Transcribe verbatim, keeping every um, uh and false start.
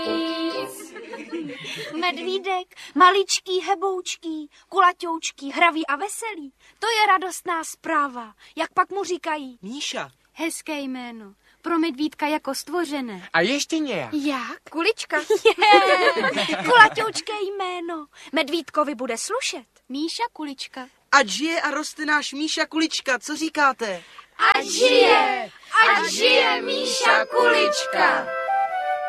víc. Medvídek, maličký, heboučký, kulatoučký, hravý a veselý. To je radostná zpráva. Jak pak mu říkají? Míša. Hezké jméno. Pro medvídka jako stvořené. A ještě nějak. Jak? Kulička. Je, kulatoučké jméno. Medvídkovi bude slušet. Míša Kulička. Ať žije a roste náš Míša Kulička, co říkáte? Ať žije, ať žije Míša Kulička.